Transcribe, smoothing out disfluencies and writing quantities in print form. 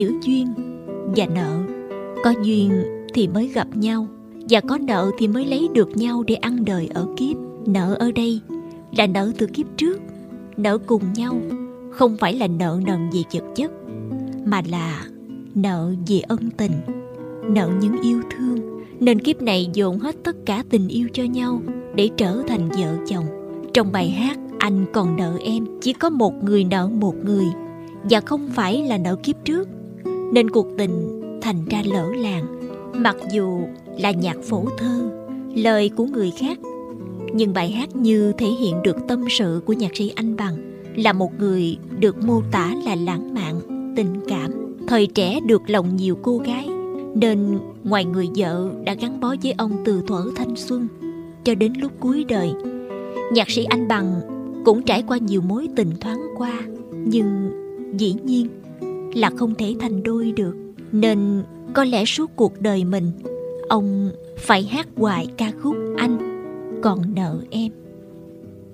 giữa duyên và nợ. Có duyên thì mới gặp nhau, và có nợ thì mới lấy được nhau để ăn đời ở kiếp. Nợ ở đây là nợ từ kiếp trước. Nợ cùng nhau không phải là nợ nần về vật chất, mà là nợ về ân tình, nợ những yêu thương. Nên kiếp này dồn hết tất cả tình yêu cho nhau để trở thành vợ chồng. Trong bài hát Anh còn nợ em, chỉ có một người nợ một người, và không phải là nợ kiếp trước, nên cuộc tình thành ra lỡ làng. Mặc dù là nhạc phổ thơ, lời của người khác, nhưng bài hát như thể hiện được tâm sự của nhạc sĩ Anh Bằng, là một người được mô tả là lãng mạn, tình cảm, thời trẻ được lòng nhiều cô gái. Nên ngoài người vợ đã gắn bó với ông từ thuở thanh xuân cho đến lúc cuối đời, nhạc sĩ Anh Bằng cũng trải qua nhiều mối tình thoáng qua, nhưng dĩ nhiên là không thể thành đôi được. Nên có lẽ suốt cuộc đời mình, ông phải hát hoài ca khúc Anh còn nợ em.